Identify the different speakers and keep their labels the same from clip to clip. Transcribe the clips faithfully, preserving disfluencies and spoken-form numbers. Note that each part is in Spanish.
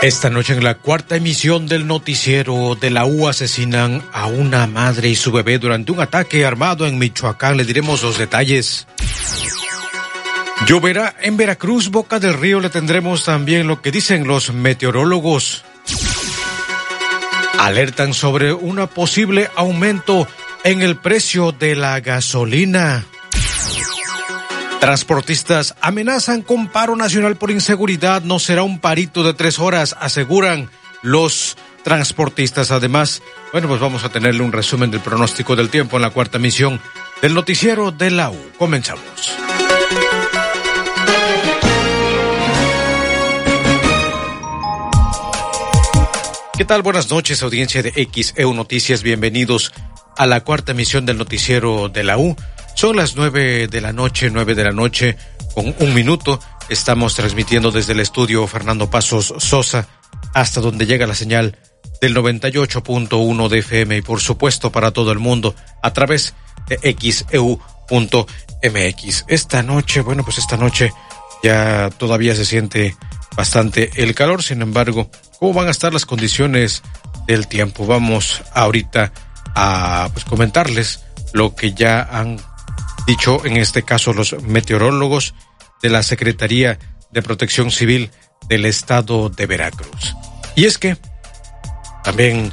Speaker 1: Esta noche en la cuarta emisión del noticiero de la U asesinan a una madre y su bebé durante un ataque armado en Michoacán. Le diremos los detalles. Lloverá en Veracruz, Boca del Río. Le tendremos también lo que dicen los meteorólogos. Alertan sobre un posible aumento en el precio de la gasolina. Transportistas amenazan con paro nacional por inseguridad. No será un parito de tres horas, aseguran los transportistas. Además, bueno, pues vamos a tenerle un resumen del pronóstico del tiempo en la cuarta emisión del noticiero de la U. Comenzamos. ¿Qué tal? Buenas noches, audiencia de X E U Noticias. Bienvenidos a la cuarta emisión del noticiero de la U. Son las nueve de la noche, nueve de la noche con un minuto. Estamos transmitiendo desde el estudio Fernando Pasos Sosa hasta donde llega la señal del noventa y ocho punto uno de F M y por supuesto para todo el mundo a través de X E U punto M X. Esta noche, bueno, pues esta noche ya todavía se siente bastante el calor. Sin embargo, ¿cómo van a estar las condiciones del tiempo? Vamos ahorita a pues comentarles lo que ya han dicho en este caso los meteorólogos de la Secretaría de Protección Civil del Estado de Veracruz. Y es que también,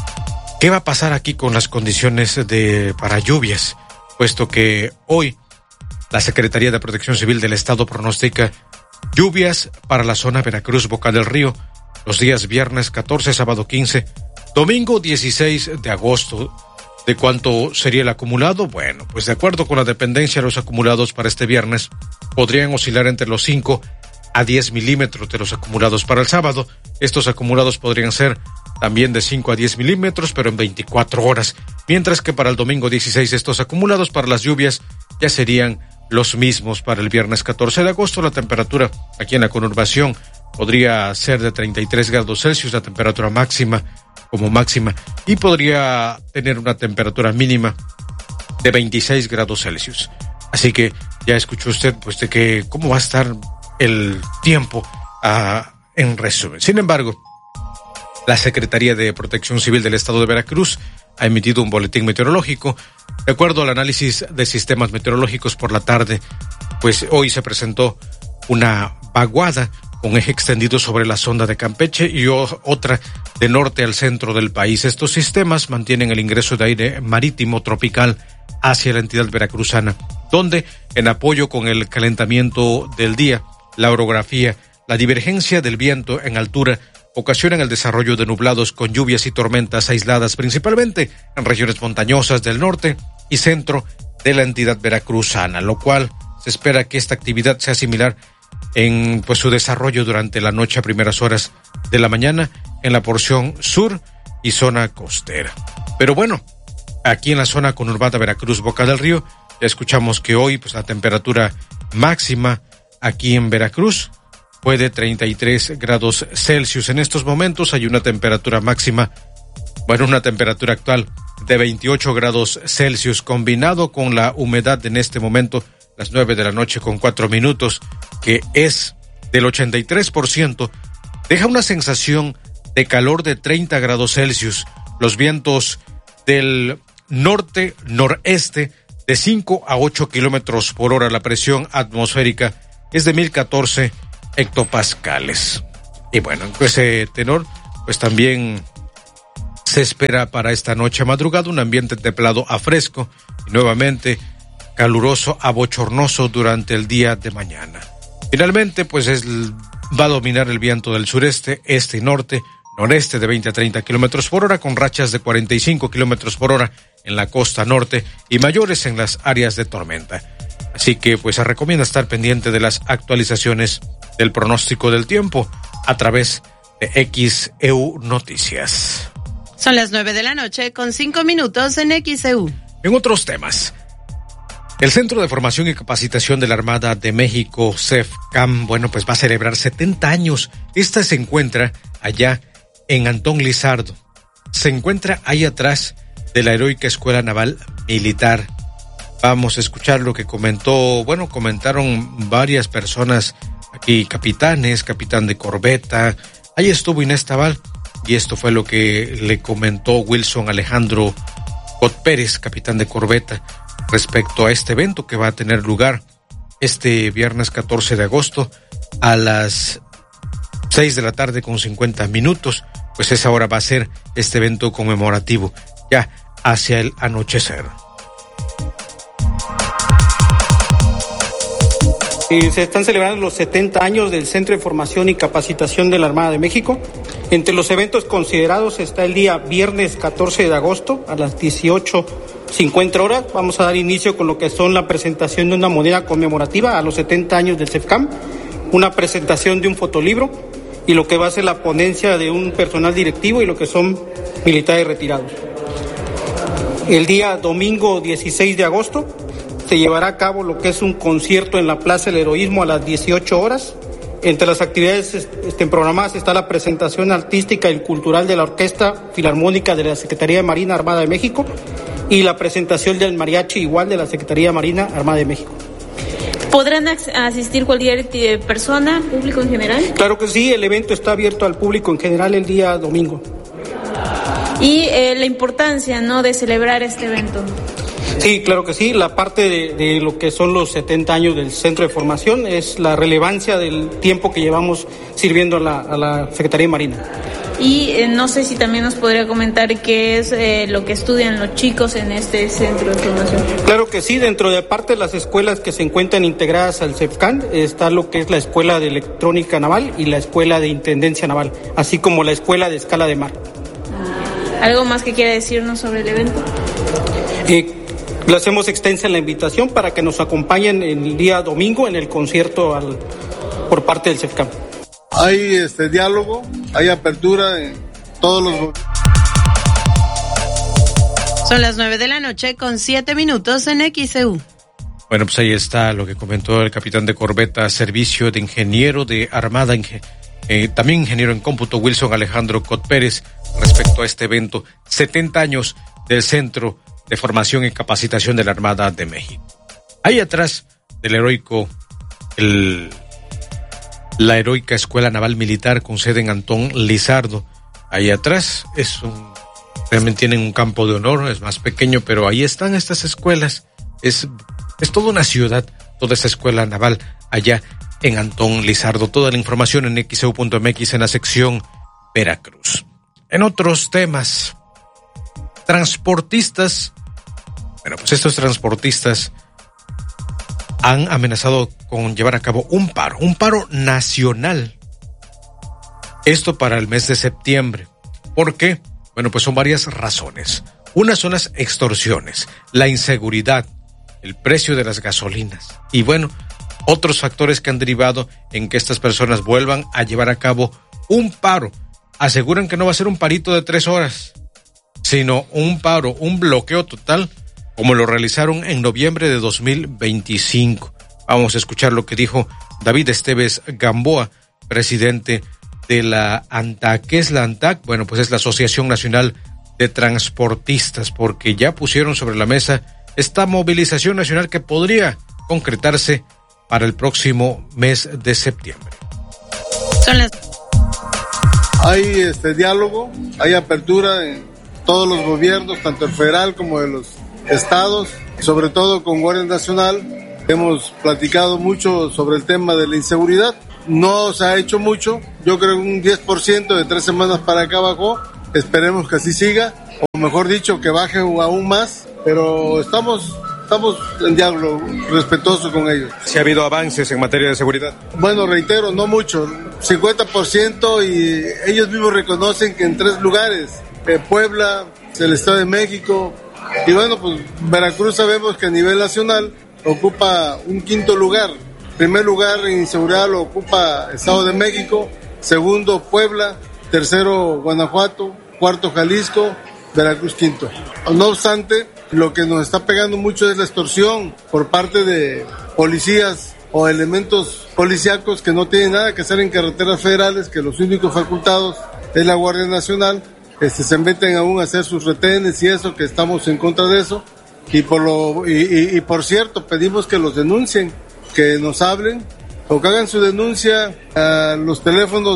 Speaker 1: ¿qué va a pasar aquí con las condiciones de para lluvias? Puesto que hoy la Secretaría de Protección Civil del Estado pronostica lluvias para la zona Veracruz, Boca del Río, los días viernes catorce, sábado quince, domingo dieciséis de agosto. ¿De cuánto sería el acumulado? Bueno, pues de acuerdo con la dependencia, los acumulados para este viernes podrían oscilar entre los cinco a diez milímetros de los acumulados para el sábado. Estos acumulados podrían ser también de cinco a diez milímetros, pero en veinticuatro horas. Mientras que para el domingo dieciséis, estos acumulados para las lluvias ya serían los mismos. Para el viernes catorce de agosto, la temperatura aquí en la conurbación podría ser de treinta y tres grados Celsius, la temperatura máxima como máxima, y podría tener una temperatura mínima de veintiséis grados Celsius. Así que ya escuchó usted pues de que cómo va a estar el tiempo uh, en resumen. Sin embargo, la Secretaría de Protección Civil del Estado de Veracruz ha emitido un boletín meteorológico. De acuerdo al análisis de sistemas meteorológicos por la tarde, pues hoy se presentó una vaguada con eje extendido sobre la sonda de Campeche y o, otra de norte al centro del país. Estos sistemas mantienen el ingreso de aire marítimo tropical hacia la entidad veracruzana, donde, en apoyo con el calentamiento del día, la orografía, la divergencia del viento en altura ocasionan el desarrollo de nublados con lluvias y tormentas aisladas, principalmente en regiones montañosas del norte y centro de la entidad veracruzana, lo cual se espera que esta actividad sea similar en pues su desarrollo durante la noche a primeras horas de la mañana en la porción sur y zona costera. Pero bueno, aquí en la zona conurbada Veracruz, Boca del Río, ya escuchamos que hoy pues la temperatura máxima aquí en Veracruz fue de treinta y tres grados Celsius. En estos momentos hay una temperatura máxima, bueno, una temperatura actual de veintiocho grados Celsius, combinado con la humedad en este momento, las nueve de la noche con cuatro minutos, que es del ochenta y tres por ciento, deja una sensación de calor de treinta grados Celsius. Los vientos del norte-noreste de cinco a ocho kilómetros por hora. La presión atmosférica es de mil catorce hectopascales. Y bueno, en ese tenor, pues también se espera para esta noche madrugada un ambiente templado a fresco y nuevamente caluroso a bochornoso durante el día de mañana. Finalmente, pues es, va a dominar el viento del sureste, este y norte, noreste de veinte a treinta kilómetros por hora, con rachas de cuarenta y cinco kilómetros por hora en la costa norte y mayores en las áreas de tormenta. Así que pues se recomienda estar pendiente de las actualizaciones del pronóstico del tiempo a través de X E U Noticias.
Speaker 2: Son las nueve de la noche con cinco minutos en X E U.
Speaker 1: En otros temas, el Centro de Formación y Capacitación de la Armada de México, CEFCAM, bueno, pues va a celebrar setenta años. Esta se encuentra allá en Antón Lizardo. Se encuentra ahí atrás de la heroica Escuela Naval Militar. Vamos a escuchar lo que comentó, bueno, comentaron varias personas aquí, capitanes, capitán de corbeta, Ahí estuvo Inés Tabal y esto fue lo que le comentó Wilson Alejandro Cot Pérez, capitán de corbeta, respecto a este evento que va a tener lugar este viernes catorce de agosto a las seis de la tarde con cincuenta minutos, pues esa hora va a ser este evento conmemorativo ya hacia el anochecer.
Speaker 3: Eh, se están celebrando los setenta años del Centro de Formación y Capacitación de la Armada de México. Entre los eventos considerados está el día viernes catorce de agosto a las dieciocho cincuenta horas. Vamos a dar inicio con lo que son la presentación de una moneda conmemorativa a los setenta años del CEFCAM, una presentación de un fotolibro y lo que va a ser la ponencia de un personal directivo y lo que son militares retirados. El día domingo dieciséis de agosto se llevará a cabo lo que es un concierto en la Plaza del Heroísmo a las dieciocho horas. Entre las actividades este, programadas está la presentación artística y cultural de la Orquesta Filarmónica de la Secretaría de Marina Armada de México y la presentación del mariachi igual de la Secretaría de Marina Armada de México.
Speaker 4: ¿Podrán asistir cualquier persona, público en general?
Speaker 3: Claro que sí, el evento está abierto al público en general el día domingo.
Speaker 4: Y eh, la importancia, ¿no?, de celebrar este evento.
Speaker 3: Sí, claro que sí. La parte de, de lo que son los setenta años del Centro de Formación es la relevancia del tiempo que llevamos sirviendo a la, a la Secretaría de Marina.
Speaker 4: Y eh, no sé si también nos podría comentar qué es eh, lo que estudian los chicos en este Centro de Formación.
Speaker 3: Claro que sí. Dentro de parte de las escuelas que se encuentran integradas al CEFCAM está lo que es la Escuela de Electrónica Naval y la Escuela de Intendencia Naval, así como la Escuela de Escala de Mar.
Speaker 4: ¿Algo más que quiera decirnos sobre el evento?
Speaker 3: Eh, Le hacemos extensa la invitación para que nos acompañen el día domingo en el concierto al, por parte del CEFCAM.
Speaker 5: Hay este diálogo, hay apertura en todos los...
Speaker 2: Son las nueve de la noche con siete minutos en X E U.
Speaker 1: Bueno, pues ahí está lo que comentó el capitán de corbeta, servicio de ingeniero de Armada, inge- eh, también ingeniero en cómputo, Wilson Alejandro Cot Pérez, respecto a este evento, setenta años del Centro de Formación y Capacitación de la Armada de México. Ahí atrás del heroico, el, la heroica Escuela Naval Militar con sede en Antón Lizardo. Ahí atrás es un, realmente tienen un campo de honor, es más pequeño, pero ahí están estas escuelas. Es, es toda una ciudad, toda esa escuela naval allá en Antón Lizardo. Toda la información en X E U punto M X en la sección Veracruz. En otros temas, transportistas, bueno, pues estos transportistas han amenazado con llevar a cabo un paro, un paro nacional. Esto para el mes de septiembre. ¿Por qué? Bueno, pues son varias razones. Una son las extorsiones, la inseguridad, el precio de las gasolinas y bueno, otros factores que han derivado en que estas personas vuelvan a llevar a cabo un paro. Aseguran que no va a ser un parito de tres horas, sino un paro, un bloqueo total, como lo realizaron en noviembre de dos mil veinticinco. Vamos a escuchar lo que dijo David Esteves Gamboa, presidente de la ANTAC. ¿Qué es la ANTAC? Bueno, pues es la Asociación Nacional de Transportistas, porque ya pusieron sobre la mesa esta movilización nacional que podría concretarse para el próximo mes de septiembre.
Speaker 2: Son las...
Speaker 5: Hay este diálogo, hay apertura en todos los gobiernos, tanto el federal como de los estados, sobre todo con Guardia Nacional. Hemos platicado mucho sobre el tema de la inseguridad. No se ha hecho mucho, yo creo que un diez por ciento de tres semanas para acá bajó. Esperemos que así siga, o mejor dicho, que baje aún más, pero estamos... Estamos en diálogo respetuoso con ellos.
Speaker 1: ¿Sí ha habido avances en materia de seguridad?
Speaker 5: Bueno, reitero, no mucho, cincuenta por ciento, y ellos mismos reconocen que en tres lugares, eh, Puebla, el Estado de México, y bueno, pues Veracruz sabemos que a nivel nacional ocupa un quinto lugar. Primer lugar en inseguridad lo ocupa Estado de México, segundo Puebla, tercero Guanajuato, cuarto Jalisco, Veracruz quinto. No obstante, lo que nos está pegando mucho es la extorsión por parte de policías o elementos policíacos que no tienen nada que hacer en carreteras federales, que los únicos facultados es la Guardia Nacional. Este, se meten aún a hacer sus retenes y eso, que estamos en contra de eso. Y por lo y, y, y por cierto, pedimos que los denuncien, que nos hablen o que hagan su denuncia a los teléfonos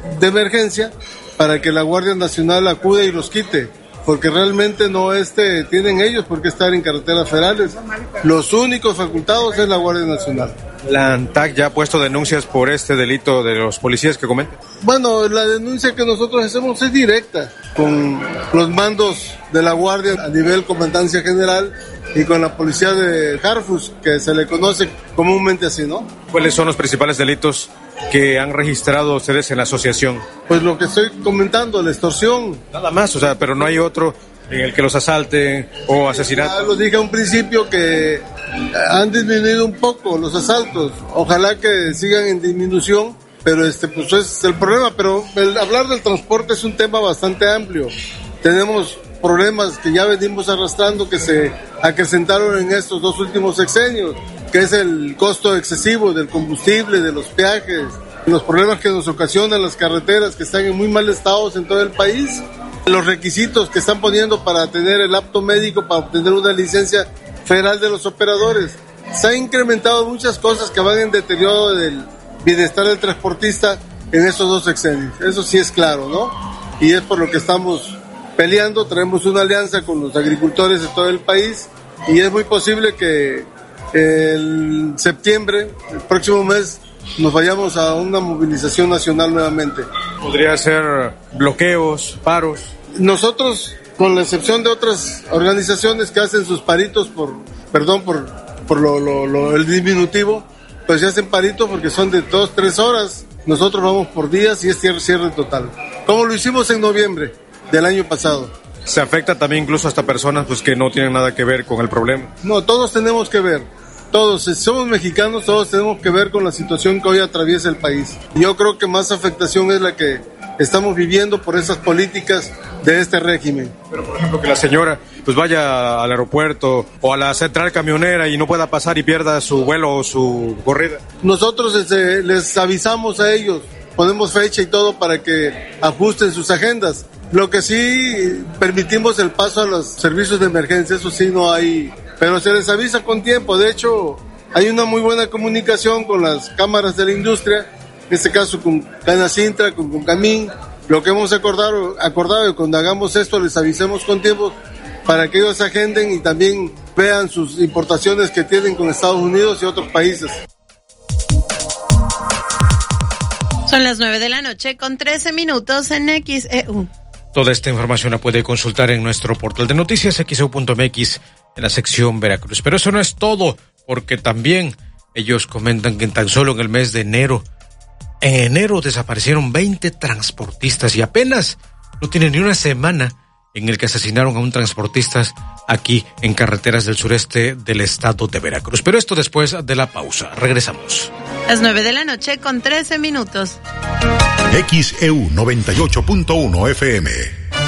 Speaker 5: de emergencia para que la Guardia Nacional acude y los quite, porque realmente no este, tienen ellos por qué estar en carreteras federales. Los únicos facultados es la Guardia Nacional.
Speaker 1: ¿La ANTAC ya ha puesto denuncias por este delito de los policías que comentan?
Speaker 5: Bueno, la denuncia que nosotros hacemos es directa con los mandos de la Guardia a nivel Comandancia General y con la policía de Harfus, que se le conoce comúnmente así, ¿no?
Speaker 1: ¿Cuáles son los principales delitos que han registrado ustedes en la asociación?
Speaker 5: Pues lo que estoy comentando, la extorsión.
Speaker 1: Nada más, o sea, pero no hay otro en el que los asalten o asesinatos.
Speaker 5: Ya lo dije a un principio que han disminuido un poco los asaltos. Ojalá que sigan en disminución, pero este pues es el problema. Pero el hablar del transporte es un tema bastante amplio. Tenemos problemas que ya venimos arrastrando que se acrecentaron en estos dos últimos sexenios, que es el costo excesivo del combustible, de los peajes, los problemas que nos ocasionan las carreteras que están en muy mal estado en todo el país, los requisitos que están poniendo para tener el apto médico, para obtener una licencia federal de los operadores. Se han incrementado muchas cosas que van en deterioro del bienestar del transportista en estos dos sexenios. Eso sí es claro, ¿no? Y es por lo que estamos peleando. Traemos una alianza con los agricultores de todo el país y es muy posible que el septiembre, el próximo mes, nos vayamos a una movilización nacional nuevamente.
Speaker 1: ¿Podría ser bloqueos, paros?
Speaker 5: Nosotros, con la excepción de otras organizaciones que hacen sus paritos por, perdón por, por lo, lo, lo, el diminutivo, pues se hacen paritos porque son de dos, tres horas. Nosotros vamos por días y es cierre, cierre total. Como lo hicimos en noviembre del año pasado.
Speaker 1: ¿Se afecta también incluso hasta personas pues, que no tienen nada que ver con el problema?
Speaker 5: No, todos tenemos que ver. Todos, si somos mexicanos, todos tenemos que ver con la situación que hoy atraviesa el país. Yo creo que más afectación es la que estamos viviendo por esas políticas de este régimen.
Speaker 1: Pero, por ejemplo, que la señora pues vaya al aeropuerto o a la central camionera y no pueda pasar y pierda su vuelo o su corrida.
Speaker 5: Nosotros este, les avisamos a ellos, ponemos fecha y todo para que ajusten sus agendas. Lo que sí, permitimos el paso a los servicios de emergencia, eso sí no hay, pero se les avisa con tiempo. De hecho, hay una muy buena comunicación con las cámaras de la industria, en este caso con Canacintra, con Concamín. Lo que hemos acordado, acordado es que cuando hagamos esto les avisemos con tiempo para que ellos agenden y también vean sus importaciones que tienen con Estados Unidos y otros países.
Speaker 2: Son las nueve de la noche con trece minutos en X E U.
Speaker 1: Toda esta información la puede consultar en nuestro portal de noticias equis e u punto eme equis en la sección Veracruz. Pero eso no es todo, porque también ellos comentan que tan solo en el mes de enero, en enero desaparecieron veinte transportistas y apenas no tienen ni una semana en el que asesinaron a un transportista aquí en carreteras del sureste del estado de Veracruz. Pero esto después de la pausa. Regresamos.
Speaker 2: Las nueve de la noche con trece minutos.
Speaker 6: X E U noventa y ocho punto uno F M.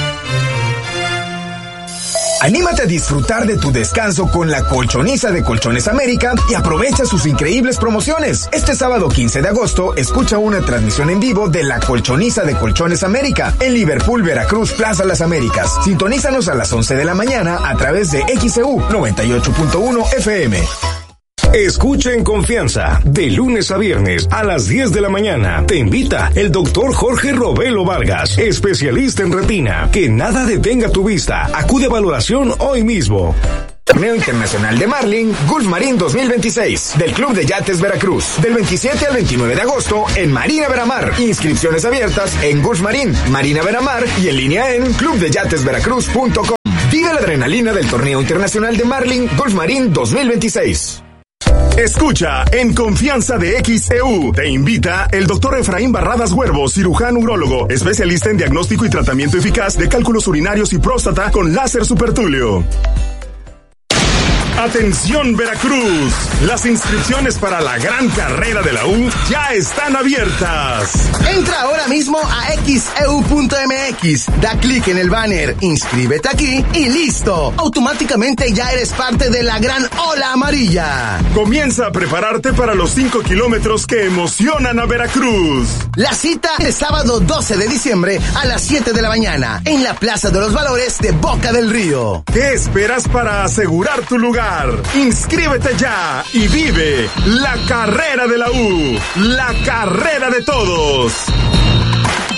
Speaker 7: Anímate a disfrutar de tu descanso con la Colchoniza de Colchones América y aprovecha sus increíbles promociones. Este sábado quince de agosto, escucha una transmisión en vivo de la Colchoniza de Colchones América en Liverpool, Veracruz, Plaza Las Américas. Sintonízanos a las once de la mañana a través de X E U noventa y ocho punto uno F M.
Speaker 8: Escucha en confianza, de lunes a viernes a las diez de la mañana. Te invita el doctor Jorge Robelo Vargas, especialista en retina. Que nada detenga tu vista. Acude a valoración hoy mismo.
Speaker 7: Torneo Internacional de Marlin Gulf Marín dos mil veintiséis del Club de Yates Veracruz, del veintisiete al veintinueve de agosto en Marina Veramar. Inscripciones abiertas en Gulf Marín, Marina Veramar y en línea en club de yates veracruz punto com. Vive la adrenalina del Torneo Internacional de Marlin Gulf Marín dos mil veintiséis.
Speaker 8: Escucha en confianza de X E U. Te invita el doctor Efraín Barradas Huervo, cirujano urólogo, especialista en diagnóstico y tratamiento eficaz de cálculos urinarios y próstata con láser supertulio. Atención Veracruz, las inscripciones para la gran carrera de la U ya están abiertas.
Speaker 9: Entra ahora mismo a X E U punto eme equis, da clic en el banner, inscríbete aquí y listo. Automáticamente ya eres parte de la gran ola amarilla.
Speaker 8: Comienza a prepararte para los cinco kilómetros que emocionan a Veracruz.
Speaker 9: La cita es sábado doce de diciembre a las siete de la mañana en la Plaza de los Valores de Boca del Río.
Speaker 8: ¿Qué esperas para asegurar tu lugar? Inscríbete ya y vive la carrera de la U, la carrera de todos.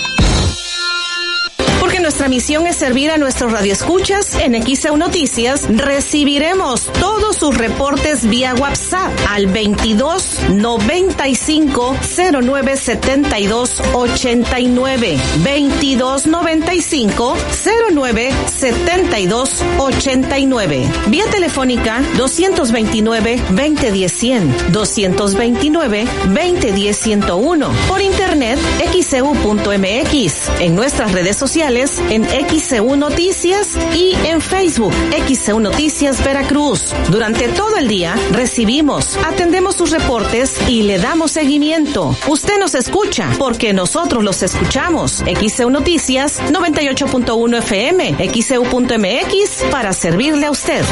Speaker 10: misión es servir a nuestros radioescuchas en X E U Noticias. Recibiremos todos sus reportes vía WhatsApp al veintidós noventa y cinco cero nueve setenta y dos ochenta y nueve. veintidós noventa y cinco cero nueve setenta y dos ochenta y nueve. Vía telefónica doscientos veintinueve veinte diez cien, doscientos veintinueve veinte diez ciento uno. Por internet X E U punto M X. En nuestras redes sociales en X E U Noticias y en Facebook X E U Noticias Veracruz. Durante todo el día recibimos, atendemos sus reportes y le damos seguimiento. Usted nos escucha porque nosotros los escuchamos. X E U Noticias noventa y ocho punto uno F M, X E U punto M X para servirle a usted.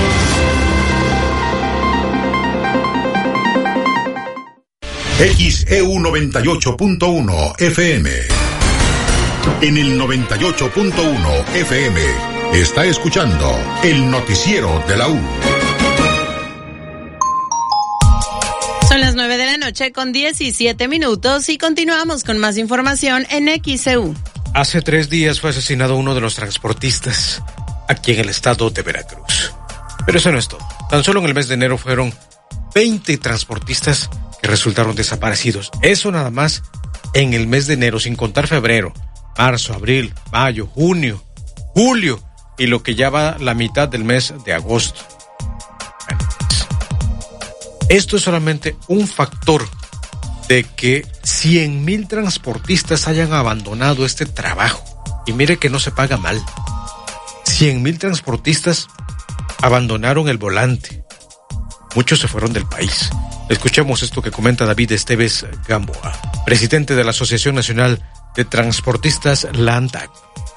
Speaker 6: X E U noventa y ocho punto uno F M. En el noventa y ocho punto uno F M está escuchando el noticiero de la U.
Speaker 2: Son las nueve de la noche con diecisiete minutos y continuamos con más información en X E U.
Speaker 1: Hace tres días fue asesinado uno de los transportistas aquí en el estado de Veracruz. Pero eso no es todo. Tan solo en el mes de enero fueron veinte transportistas que resultaron desaparecidos. Eso nada más en el mes de enero, sin contar febrero, marzo, abril, mayo, junio, julio y lo que ya va la mitad del mes de agosto. Bueno, pues, esto es solamente un factor de que cien mil transportistas hayan abandonado este trabajo. Y mire que no se paga mal. cien mil transportistas abandonaron el volante. Muchos se fueron del país. Escuchemos esto que comenta David Esteves Gamboa, presidente de la Asociación Nacional de Transportistas, la ANTAC.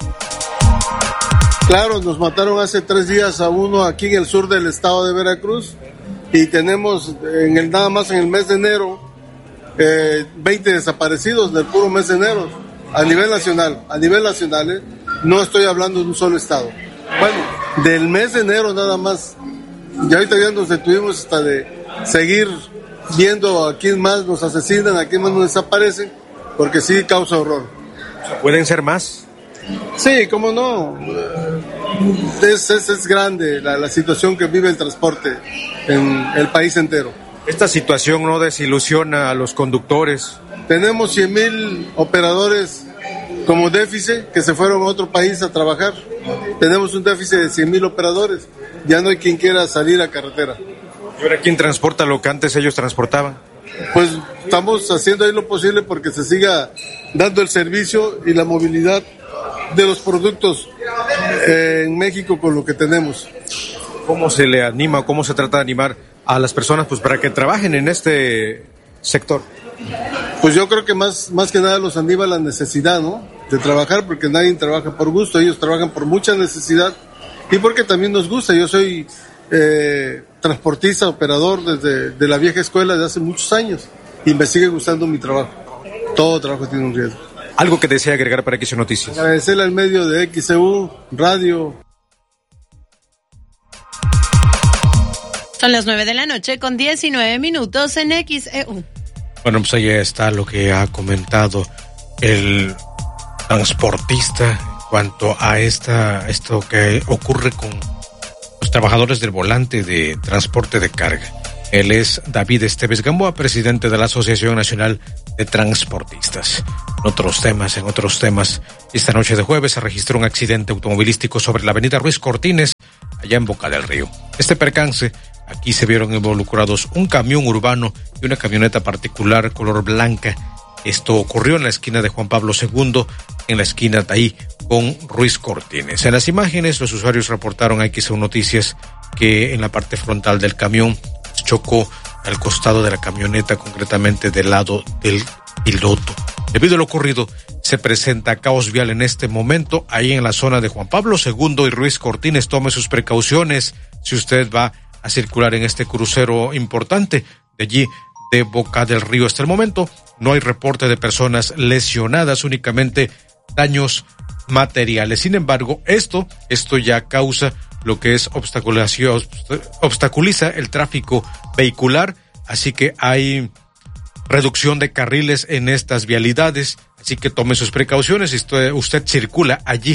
Speaker 5: Claro, nos mataron hace tres días a uno aquí en el sur del estado de Veracruz y tenemos en el nada más en el mes de enero eh, veinte desaparecidos del puro mes de enero a nivel nacional. A nivel nacional, eh, no estoy hablando de un solo estado. Bueno, del mes de enero nada más. Y ahorita ya nos detuvimos hasta de seguir viendo a quién más nos asesinan, a quién más nos desaparecen, porque sí causa horror.
Speaker 1: ¿Pueden ser más?
Speaker 5: Sí, cómo no. Es, es, es grande la, la situación que vive el transporte en el país entero.
Speaker 1: ¿Esta situación no desilusiona a los conductores?
Speaker 5: Tenemos cien mil operadores como déficit que se fueron a otro país a trabajar. Tenemos un déficit de cien mil operadores. Ya no hay quien quiera salir a carretera.
Speaker 1: ¿Y ahora quién transporta lo que antes ellos transportaban?
Speaker 5: Pues estamos haciendo ahí lo posible porque se siga dando el servicio y la movilidad de los productos eh, en México con lo que tenemos.
Speaker 1: ¿Cómo se le anima, cómo se trata de animar a las personas pues para que trabajen en este sector?
Speaker 5: Pues yo creo que más, más que nada los anima la necesidad, ¿no? De trabajar, porque nadie trabaja por gusto, ellos trabajan por mucha necesidad y porque también nos gusta. Yo soy eh, transportista, operador desde de la vieja escuela de hace muchos años y me sigue gustando mi trabajo. Todo trabajo tiene un riesgo.
Speaker 1: ¿Algo que desea agregar para X E U Noticias?
Speaker 5: Agradecerle al medio de X E U, radio.
Speaker 2: Son las nueve de la noche con diecinueve minutos en X E U.
Speaker 1: Bueno, pues ahí está lo que ha comentado el transportista en cuanto a esta esto que ocurre con los trabajadores del volante de transporte de carga. Él es David Esteves Gamboa, presidente de la Asociación Nacional de Transportistas. En otros temas, en otros temas, esta noche de jueves se registró un accidente automovilístico sobre la avenida Ruiz Cortines, allá en Boca del Río. Este percance, aquí se vieron involucrados un camión urbano y una camioneta particular color blanca. Esto ocurrió en la esquina de Juan Pablo segundo, en la esquina de ahí con Ruiz Cortines. En las imágenes, los usuarios reportaron a X E U Noticias que en la parte frontal del camión chocó al costado de la camioneta, concretamente del lado del piloto. Debido a lo ocurrido, se presenta caos vial en este momento, ahí en la zona de Juan Pablo segundo y Ruiz Cortines. Tome sus precauciones si usted va a circular en este crucero importante de allí de Boca del Río. Hasta el momento no hay reporte de personas lesionadas, únicamente daños materiales. Sin embargo, esto, esto ya causa lo que es obstaculización, obstaculiza el tráfico vehicular, así que hay reducción de carriles en estas vialidades, así que tome sus precauciones si usted, usted circula allí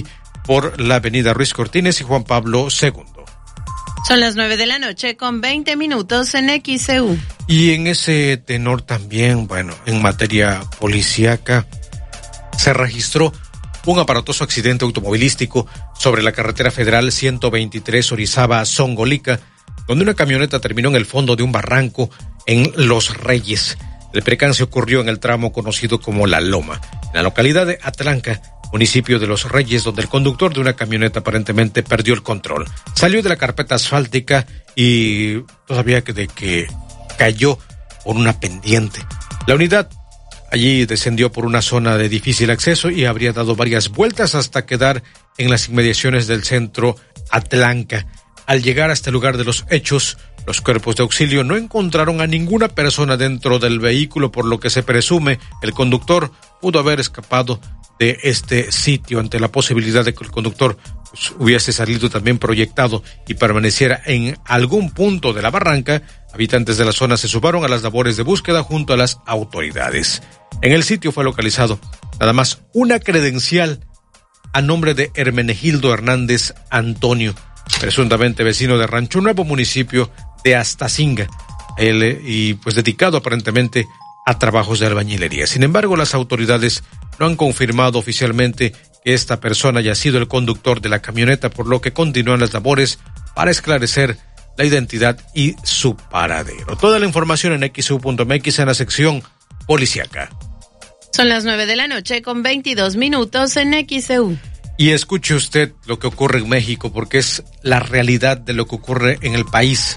Speaker 1: por la avenida Ruiz Cortines y Juan Pablo segundo.
Speaker 2: Son las nueve de la noche con veinte minutos en X C U.
Speaker 1: Y en ese tenor también, bueno, en materia policíaca, se registró un aparatoso accidente automovilístico sobre la carretera federal ciento veintitrés Orizaba-Zongolica, donde una camioneta terminó en el fondo de un barranco en Los Reyes. El percance ocurrió en el tramo conocido como La Loma, en la localidad de Atlanca, municipio de Los Reyes, donde el conductor de una camioneta aparentemente perdió el control. Salió de la carpeta asfáltica y todavía que de que cayó por una pendiente. La unidad allí descendió por una zona de difícil acceso y habría dado varias vueltas hasta quedar en las inmediaciones del centro Atlanca. Al llegar hasta el lugar de los hechos, los cuerpos de auxilio no encontraron a ninguna persona dentro del vehículo, por lo que se presume el conductor pudo haber escapado de este sitio ante la posibilidad de que el conductor pues, hubiese salido también proyectado y permaneciera en algún punto de la barranca. Habitantes de la zona se sumaron a las labores de búsqueda junto a las autoridades. En el sitio fue localizado nada más una credencial a nombre de Hermenegildo Hernández Antonio, presuntamente vecino de Rancho Nuevo, municipio de Astacinga, él, y pues dedicado aparentemente a trabajos de albañilería. Sin embargo, las autoridades no han confirmado oficialmente que esta persona haya sido el conductor de la camioneta, por lo que continúan las labores para esclarecer la identidad y su paradero. Toda la información en X U punto M X en la sección policíaca.
Speaker 2: Son las nueve de la noche con veintidós minutos en X C U.
Speaker 1: Y escuche usted lo que ocurre en México, porque es la realidad de lo que ocurre en el país.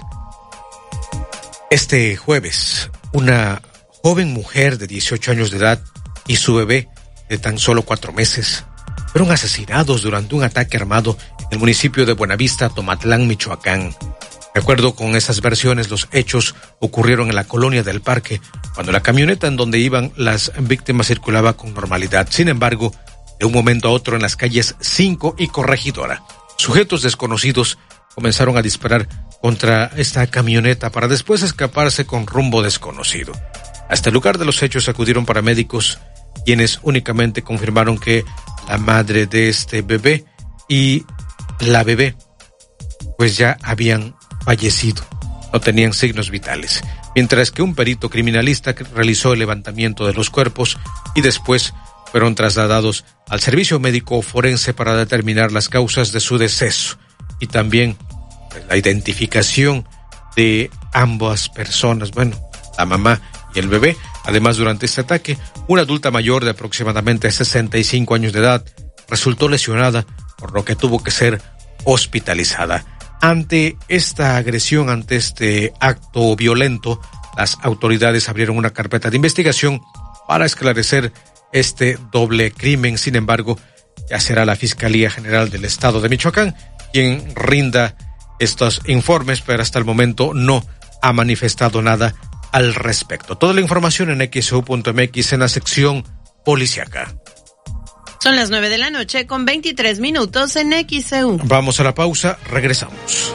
Speaker 1: Este jueves, una joven mujer de dieciocho años de edad y su bebé de tan solo cuatro meses fueron asesinados durante un ataque armado en el municipio de Buenavista, Tomatlán, Michoacán. De acuerdo con esas versiones, los hechos ocurrieron en la colonia del Parque, cuando la camioneta en donde iban las víctimas circulaba con normalidad. Sin embargo, de un momento a otro en las calles cinco y Corregidora, sujetos desconocidos comenzaron a disparar contra esta camioneta para después escaparse con rumbo desconocido. Hasta el lugar de los hechos acudieron paramédicos, quienes únicamente confirmaron que la madre de este bebé y la bebé pues ya habían fallecido, no tenían signos vitales, mientras que un perito criminalista realizó el levantamiento de los cuerpos y después fueron trasladados al servicio médico forense para determinar las causas de su deceso y también pues, la identificación de ambas personas, bueno, la mamá y el bebé. Además, durante este ataque, una adulta mayor de aproximadamente sesenta y cinco años de edad resultó lesionada, por lo que tuvo que ser hospitalizada. Ante esta agresión, ante este acto violento, las autoridades abrieron una carpeta de investigación para esclarecer este doble crimen. Sin embargo, ya será la Fiscalía General del Estado de Michoacán quien rinda estos informes, pero hasta el momento no ha manifestado nada al respecto. Toda la información en X U punto M X en la sección policíaca.
Speaker 2: Son las nueve de la noche con veintitrés minutos en X C U.
Speaker 1: Vamos a la pausa, regresamos.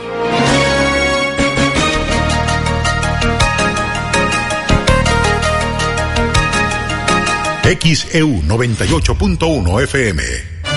Speaker 6: X E U noventa y ocho punto uno F M.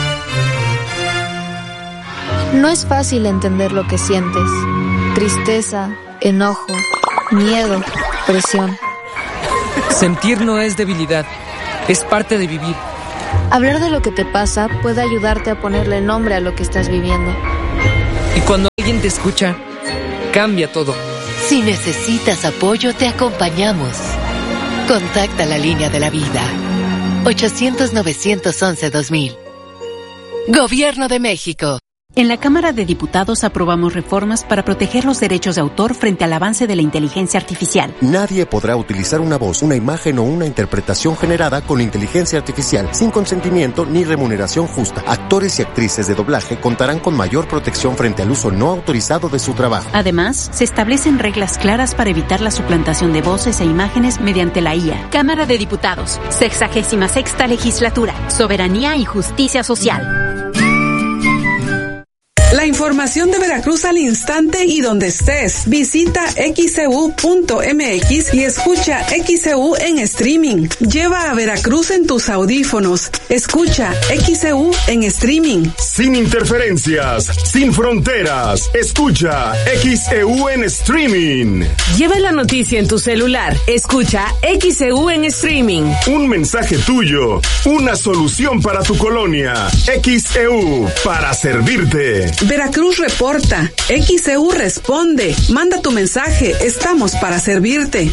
Speaker 11: No es fácil entender lo que sientes. Tristeza, enojo, miedo, presión.
Speaker 12: Sentir no es debilidad, es parte de vivir.
Speaker 11: Hablar de lo que te pasa puede ayudarte a ponerle nombre a lo que estás viviendo.
Speaker 12: Y cuando alguien te escucha, cambia todo.
Speaker 13: Si necesitas apoyo, te acompañamos. Contacta la línea de la vida. ochocientos, novecientos once, dos mil. Gobierno de México.
Speaker 14: En la Cámara de Diputados aprobamos reformas para proteger los derechos de autor frente al avance de la inteligencia artificial.
Speaker 15: Nadie podrá utilizar una voz, una imagen o una interpretación generada con inteligencia artificial sin consentimiento ni remuneración justa. Actores y actrices de doblaje contarán con mayor protección frente al uso no autorizado de su trabajo.
Speaker 14: Además, se establecen reglas claras para evitar la suplantación de voces e imágenes mediante la I A.
Speaker 16: Cámara de Diputados, sexagésima sexta legislatura, soberanía y justicia social.
Speaker 17: La información de Veracruz al instante y donde estés. Visita equis e u punto eme equis y escucha X E U en streaming. Lleva a Veracruz en tus audífonos. Escucha X E U en streaming.
Speaker 8: Sin interferencias, sin fronteras. Escucha X E U en streaming.
Speaker 18: Lleva la noticia en tu celular. Escucha X E U en streaming.
Speaker 8: Un mensaje tuyo. Una solución para tu colonia. X E U para servirte.
Speaker 17: Veracruz reporta. X E U responde. Manda tu mensaje. Estamos para servirte.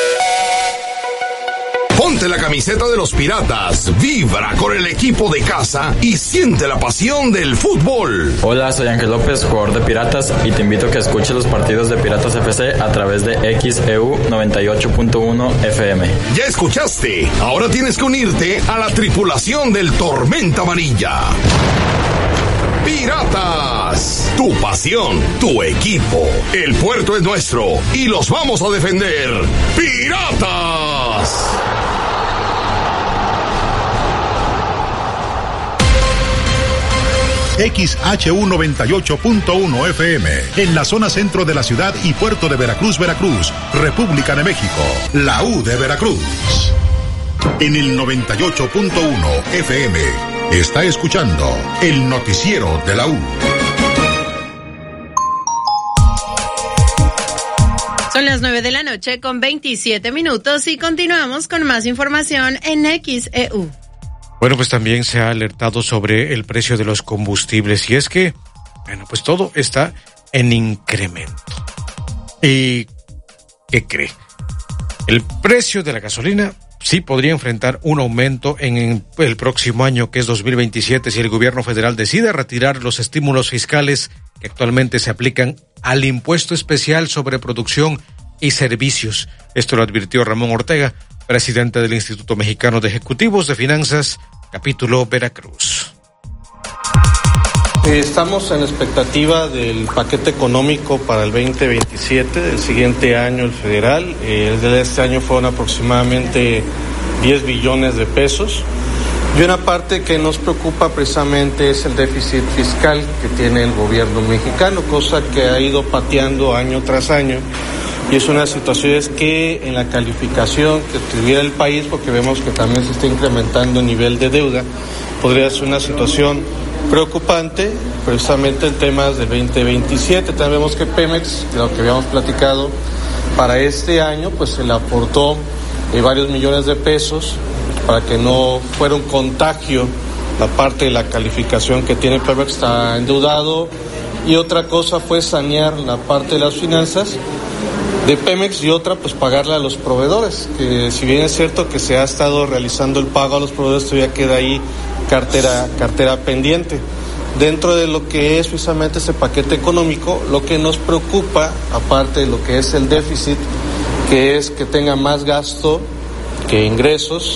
Speaker 19: Ponte la camiseta de los Piratas, vibra con el equipo de casa y siente la pasión del fútbol.
Speaker 20: Hola, soy Ángel López, jugador de Piratas, y te invito a que escuches los partidos de Piratas F C a través de X E U noventa y ocho punto uno F M.
Speaker 19: Ya escuchaste, ahora tienes que unirte a la tripulación del Tormenta Amarilla. Piratas, tu pasión, tu equipo. El puerto es nuestro y los vamos a defender. ¡Piratas!
Speaker 6: X H U noventa y ocho punto uno F M, en la zona centro de la ciudad y puerto de Veracruz, Veracruz, República de México, la U de Veracruz. En el noventa y ocho punto uno F M, está escuchando el noticiero de la U.
Speaker 2: Son las nueve de la noche con veintisiete minutos y continuamos con más información en X E U.
Speaker 1: Bueno, pues también se ha alertado sobre el precio de los combustibles y es que, bueno, pues todo está en incremento. ¿Y qué cree? El precio de la gasolina sí podría enfrentar un aumento en el próximo año, que es dos mil veintisiete, si el gobierno federal decide retirar los estímulos fiscales que actualmente se aplican al impuesto especial sobre producción y servicios. Esto lo advirtió Ramón Ortega, presidente del Instituto Mexicano de Ejecutivos de Finanzas, capítulo Veracruz.
Speaker 3: Estamos en expectativa del paquete económico para el veinte veintisiete, del siguiente año el federal. El de este año fueron aproximadamente diez billones de pesos. Y una parte que nos preocupa precisamente es el déficit fiscal que tiene el gobierno mexicano, cosa que ha ido pateando año tras año. Y es una situación que en la calificación que tuviera el país, porque vemos que también se está incrementando el nivel de deuda, podría ser una situación preocupante, precisamente en temas del veinte veintisiete. También vemos que Pemex, de lo que habíamos platicado, para este año pues se le aportó eh, varios millones de pesos para que no fuera un contagio la parte de la calificación que tiene Pemex, está endeudado. Y otra cosa fue sanear la parte de las finanzas de Pemex y otra pues pagarle a los proveedores, que si bien es cierto que se ha estado realizando el pago a los proveedores, todavía queda ahí cartera, cartera pendiente. Dentro de lo que es precisamente ese paquete económico, lo que nos preocupa, aparte de lo que es el déficit, que es que tenga más gasto que ingresos,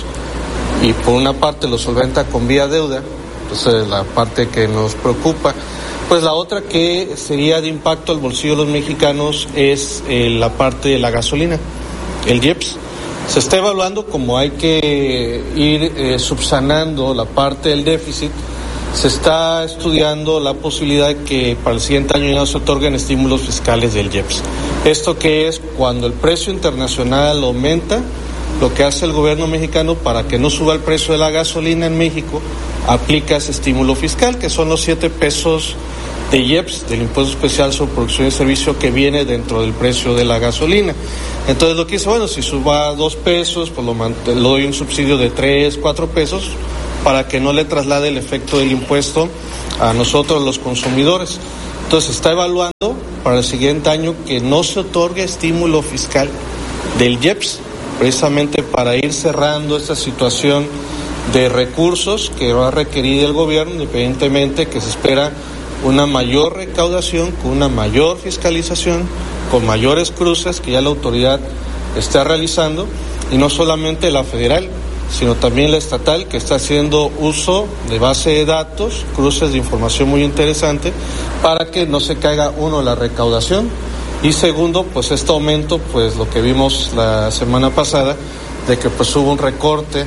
Speaker 3: y por una parte lo solventa con vía deuda, entonces la parte que nos preocupa. Pues la otra que sería de impacto al bolsillo de los mexicanos es eh, la parte de la gasolina, el I E P S. Se está evaluando como hay que ir eh, subsanando la parte del déficit. Se está estudiando la posibilidad de que para el siguiente año no se otorguen estímulos fiscales del I E P S. Esto que es cuando el precio internacional aumenta, lo que hace el gobierno mexicano para que no suba el precio de la gasolina en México, aplica ese estímulo fiscal, que son los siete pesos de I E P S, del impuesto especial sobre producción y servicio, que viene dentro del precio de la gasolina. Entonces lo que dice, bueno, si suba a dos pesos, pues lo, lo doy un subsidio de tres, cuatro pesos, para que no le traslade el efecto del impuesto a nosotros los consumidores. Entonces se está evaluando para el siguiente año que no se otorgue estímulo fiscal del I E P S, precisamente para ir cerrando esta situación de recursos que va a requerir el gobierno, independientemente que se espera una mayor recaudación, con una mayor fiscalización, con mayores cruces que ya la autoridad está realizando, y no solamente la federal, sino también la estatal, que está haciendo uso de base de datos, cruces de información muy interesante, para que no se caiga, uno, la recaudación, y segundo, pues este aumento, pues lo que vimos la semana pasada, de que pues hubo un recorte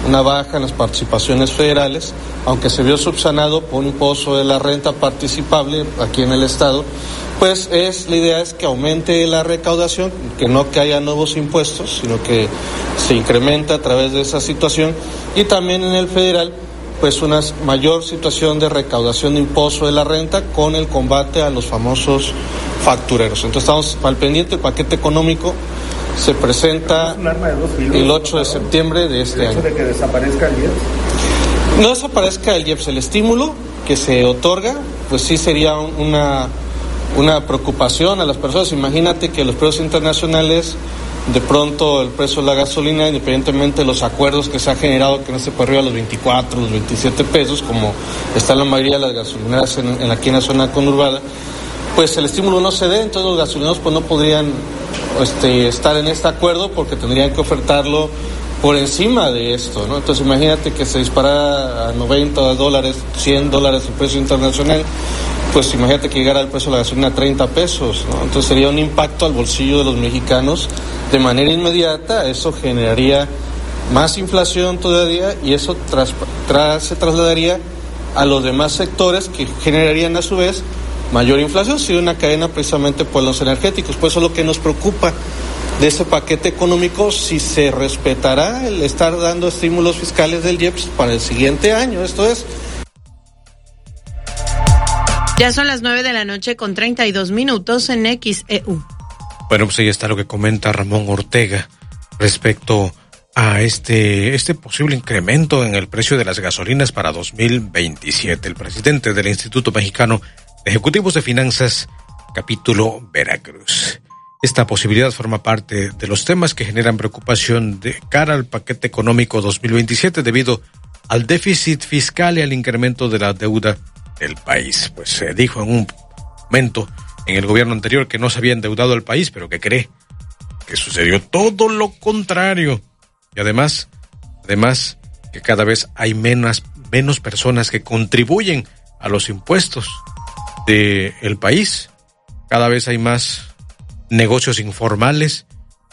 Speaker 21: una baja en las participaciones federales, aunque se vio subsanado por un impuesto de la renta participable aquí en el estado, pues es la idea es que aumente la recaudación, que no que haya nuevos impuestos, sino que se incrementa a través de esa situación, y también en el federal pues una mayor situación de recaudación de impuesto de la renta con el combate a los famosos factureros. Entonces estamos al pendiente. El paquete económico se presenta el ocho de septiembre de este año.
Speaker 22: ¿De que desaparezca el I E P S?
Speaker 21: No desaparezca el I E P S, el estímulo que se otorga, pues sí sería una, una preocupación a las personas. Imagínate que los precios internacionales, de pronto el precio de la gasolina, independientemente de los acuerdos que se ha generado, que no esté por arriba de los veinticuatro, los veintisiete pesos, como está la mayoría de las gasolineras en, en aquí en la zona conurbada, pues el estímulo no se dé, entonces los gasolineros pues no podrían este, estar en este acuerdo porque tendrían que ofertarlo por encima de esto, ¿no? Entonces imagínate que se disparara a noventa dólares, cien dólares el precio internacional, pues imagínate que llegara el precio de la gasolina a treinta pesos, ¿no? Entonces sería un impacto al bolsillo de los mexicanos de manera inmediata. Eso generaría más inflación todavía y eso tras, tras, se trasladaría a los demás sectores que generarían a su vez mayor inflación, si una cadena precisamente por los energéticos. Por eso lo que nos preocupa de ese paquete económico, si se respetará el estar dando estímulos fiscales del I E P S para el siguiente año. Esto es.
Speaker 2: Ya son las nueve de la noche con treinta y dos minutos en X E U.
Speaker 1: Bueno, pues ahí está lo que comenta Ramón Ortega respecto a este, este posible incremento en el precio de las gasolinas para dos mil veintisiete. El presidente del Instituto Mexicano de Ejecutivos de Finanzas, capítulo Veracruz. Esta posibilidad forma parte de los temas que generan preocupación de cara al paquete económico dos mil veintisiete debido al déficit fiscal y al incremento de la deuda del país. Pues se dijo en un momento en el gobierno anterior que no se había endeudado el país, pero que cree que sucedió todo lo contrario. Y además, además que cada vez hay menos, menos personas que contribuyen a los impuestos del país. Cada vez hay más negocios informales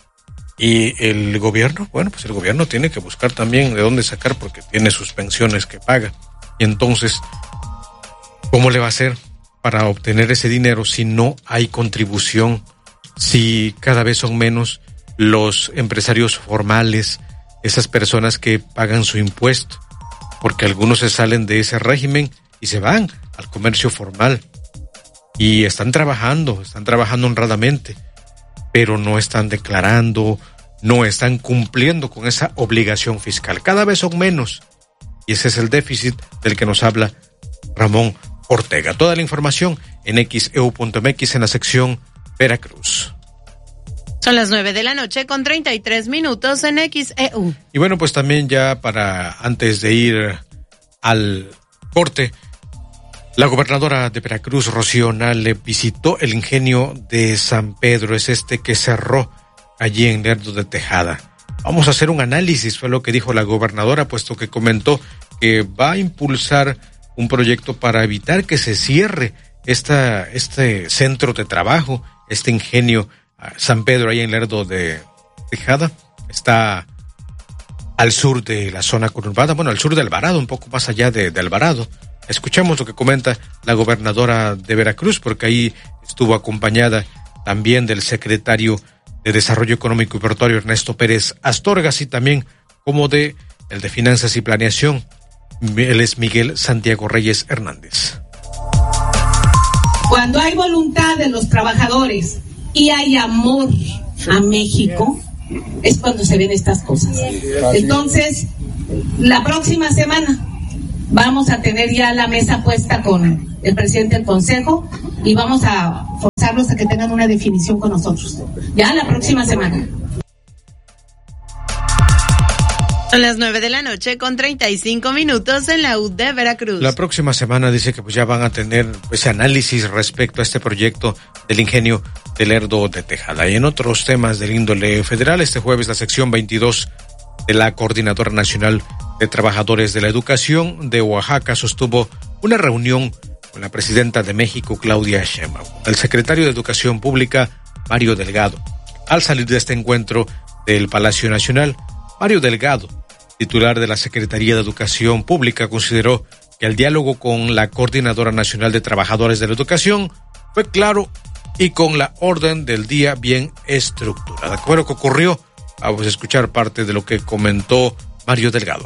Speaker 1: y el gobierno, bueno, pues el gobierno tiene que buscar también de dónde sacar porque tiene sus pensiones que paga. Y entonces, ¿cómo le va a hacer para obtener ese dinero si no hay contribución? Si cada vez son menos los empresarios formales, esas personas que pagan su impuesto, porque algunos se salen de ese régimen y se van al comercio formal y están trabajando, están trabajando honradamente, pero no están declarando, no están cumpliendo con esa obligación fiscal. Cada vez son menos y ese es el déficit del que nos habla Ramón Ortega. Toda la información en X E U punto M X en la sección Veracruz.
Speaker 2: Son las nueve de la noche con treinta y tres minutos en X E U.
Speaker 1: Y bueno, pues también ya para antes de ir al corte, la gobernadora de Veracruz, Rocío Nale, visitó el ingenio de San Pedro, es este que cerró allí en Lerdo de Tejada. Vamos a hacer un análisis, fue lo que dijo la gobernadora, puesto que comentó que va a impulsar un proyecto para evitar que se cierre esta, este centro de trabajo, este ingenio San Pedro, ahí en Lerdo de Tejada. Está al sur de la zona conurbada, bueno, al sur de Alvarado, un poco más allá de, de Alvarado. Escuchamos lo que comenta la gobernadora de Veracruz, porque ahí estuvo acompañada también del secretario de Desarrollo Económico y Portuario, Ernesto Pérez Astorgas, y también como de el de Finanzas y Planeación, él es Miguel Santiago Reyes Hernández.
Speaker 23: Cuando hay voluntad de los trabajadores y hay amor a México, es cuando se ven estas cosas. Entonces, la próxima semana vamos a tener ya la mesa puesta con el presidente del Consejo y vamos a forzarlos a que tengan una definición con nosotros. Ya la próxima semana.
Speaker 2: Son las nueve de la noche con treinta y cinco minutos en la U de Veracruz.
Speaker 1: La próxima semana dice que pues ya van a tener ese análisis respecto a este proyecto del ingenio de Lerdo de Tejada. Y en otros temas del índole federal, este jueves la sección veintidós de la Coordinadora Nacional de Trabajadores de la Educación de Oaxaca sostuvo una reunión con la presidenta de México, Claudia Sheinbaum, el secretario de Educación Pública, Mario Delgado. Al salir de este encuentro del Palacio Nacional, Mario Delgado titular de la Secretaría de Educación Pública, consideró que el diálogo con la Coordinadora Nacional de Trabajadores de la Educación fue claro y con la orden del día bien estructurada. ¿Qué fue lo que ocurrió? Vamos a escuchar parte de lo que comentó Mario Delgado.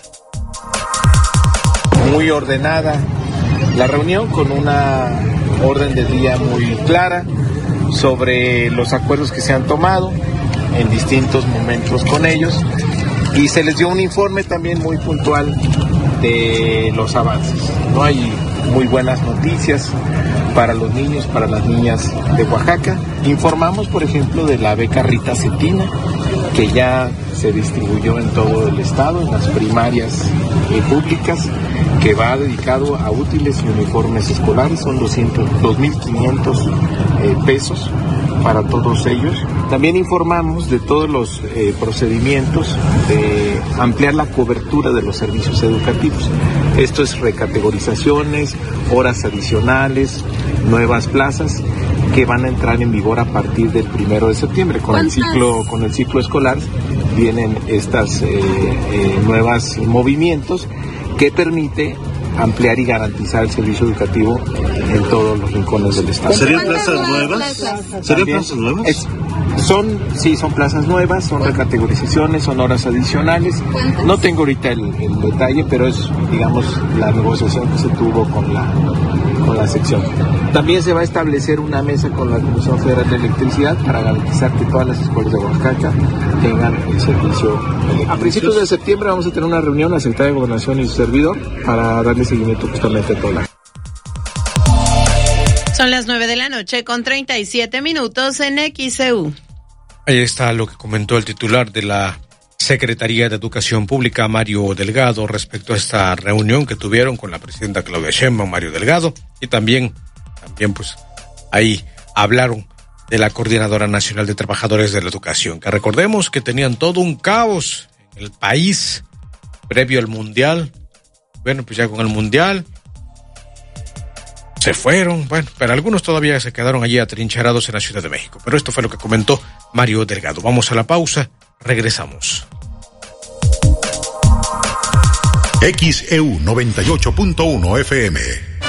Speaker 4: Muy ordenada la reunión, con una orden del día muy clara sobre los acuerdos que se han tomado en distintos momentos con ellos, y se les dio un informe también muy puntual de los avances. No hay muy buenas noticias para los niños, para las niñas de Oaxaca. Informamos, por ejemplo, de la beca Rita Cetina, que ya se distribuyó en todo el estado, en las primarias eh, públicas, que va dedicado a útiles y uniformes escolares. Son dos mil quinientos eh, pesos para todos ellos. También informamos de todos los eh, procedimientos de ampliar la cobertura de los servicios educativos. Esto es recategorizaciones, horas adicionales, nuevas plazas que van a entrar en vigor a partir del primero de septiembre. Con el ciclo, con el ciclo escolar vienen estas eh, eh, nuevas movimientos que permite ampliar y garantizar el servicio educativo en todos los rincones del estado.
Speaker 7: ¿Serían plazas nuevas? ¿Serían plazas nuevas?
Speaker 4: Es, son, sí, son plazas nuevas, son recategorizaciones, son horas adicionales. No tengo ahorita el, el detalle, pero es, digamos, la negociación que se tuvo con la, con la sección. También se va a establecer una mesa con la Comisión Federal de Electricidad para garantizar que todas las escuelas de Oaxaca tengan el servicio eléctrico. A principios de septiembre vamos a tener una reunión, la Secretaría de Gobernación y su servidor, para darle seguimiento justamente a toda la...
Speaker 2: Son las nueve de la noche con treinta y siete minutos en X E U.
Speaker 1: Ahí está lo que comentó el titular de la Secretaría de Educación Pública, Mario Delgado, respecto a esta reunión que tuvieron con la presidenta Claudia Sheinbaum, Mario Delgado, y también, también pues ahí hablaron de la Coordinadora Nacional de Trabajadores de la Educación, que recordemos que tenían todo un caos en el país previo al Mundial. Bueno, pues ya con el Mundial se fueron, bueno, pero algunos todavía se quedaron allí atrincherados en la Ciudad de México. Pero esto fue lo que comentó Mario Delgado. Vamos a la pausa, regresamos.
Speaker 6: X E U noventa y ocho punto uno F M.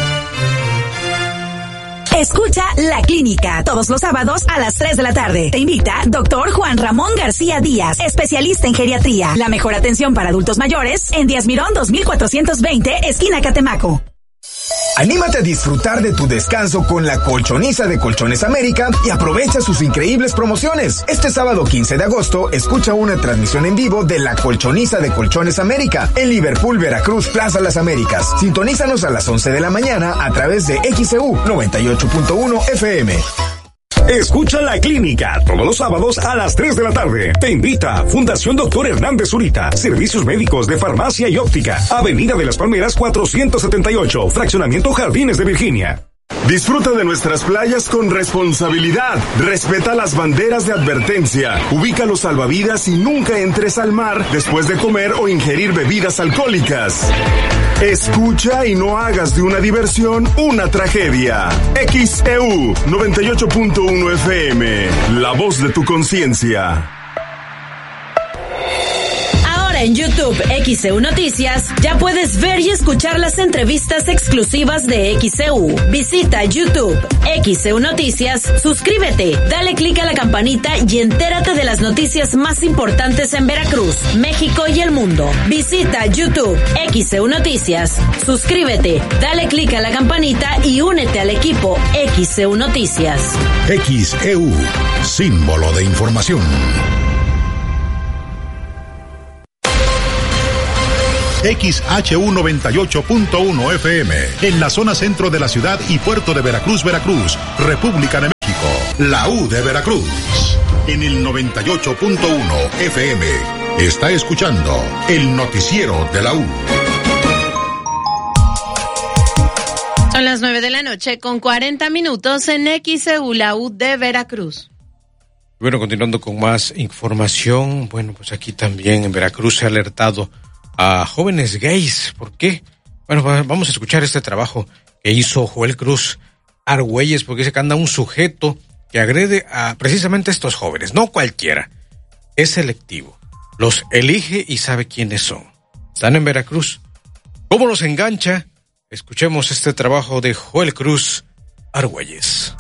Speaker 18: Escucha La Clínica todos los sábados a las tres de la tarde. Te invita doctor Juan Ramón García Díaz, especialista en geriatría. La mejor atención para adultos mayores en Díaz Mirón dos mil cuatrocientos veinte, esquina Catemaco.
Speaker 9: Anímate a disfrutar de tu descanso con la Colchoniza de Colchones América y aprovecha sus increíbles promociones. Este sábado quince de agosto, escucha una transmisión en vivo de la Colchoniza de Colchones América en Liverpool, Veracruz, Plaza Las Américas. Sintonízanos a las once de la mañana a través de X E U noventa y ocho punto uno F M.
Speaker 8: Escucha La Clínica todos los sábados a las tres de la tarde. Te invita Fundación Doctor Hernández Zurita. Servicios médicos de farmacia y óptica. Avenida de las Palmeras cuatrocientos setenta y ocho. Fraccionamiento Jardines de Virginia.
Speaker 24: Disfruta de nuestras playas con responsabilidad. Respeta las banderas de advertencia. Ubica los salvavidas y nunca entres al mar después de comer o ingerir bebidas alcohólicas. Escucha y no hagas de una diversión una tragedia. X E U noventa y ocho punto uno F M. La voz de tu conciencia.
Speaker 18: En YouTube X E U Noticias ya puedes ver y escuchar las entrevistas exclusivas de X E U. Visita YouTube X E U Noticias, suscríbete, dale clic a la campanita y entérate de las noticias más importantes en Veracruz, México y el mundo. Visita YouTube X E U Noticias, suscríbete, dale clic a la campanita y únete al equipo X E U Noticias.
Speaker 6: X E U, símbolo de información. X H U noventa y ocho punto uno F M, en la zona centro de la ciudad y puerto de Veracruz, Veracruz, República de México, la U de Veracruz. En el noventa y ocho punto uno F M, está escuchando el noticiero de la U.
Speaker 2: Son las nueve de la noche con cuarenta minutos en X E U, la U de Veracruz.
Speaker 1: Bueno, continuando con más información, bueno, pues aquí también en Veracruz se ha alertado a jóvenes gays. ¿Por qué? Bueno, vamos a escuchar este trabajo que hizo Joel Cruz Argüelles, porque dice que anda un sujeto que agrede a precisamente estos jóvenes, no cualquiera, es selectivo. los elige y sabe quiénes son. Están en Veracruz. ¿Cómo los engancha? Escuchemos este trabajo de Joel Cruz Argüelles.